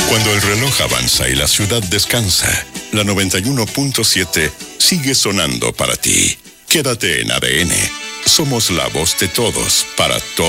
Cuando el reloj avanza y la ciudad descansa, la 91.7 sigue sonando para ti. Quédate en ADN. Somos la voz de todos, para todos.